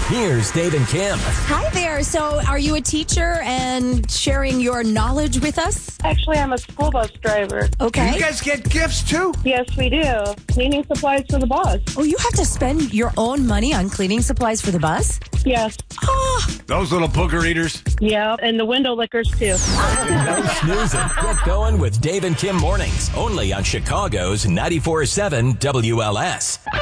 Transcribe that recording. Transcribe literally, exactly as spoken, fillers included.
Here's Dave and Kim. Hi there. So are you a teacher and sharing your knowledge with us? Actually, I'm a school bus driver. Okay. You guys get gifts too? Yes, we do. Cleaning supplies for the bus. Oh, you have to spend your own money on cleaning supplies for the bus? Yes. Oh, Those little booger eaters. Yeah, and the window lickers, too. No snoozing. Get going with Dave and Kim mornings. Only on Chicago's ninety-four point seven W L S.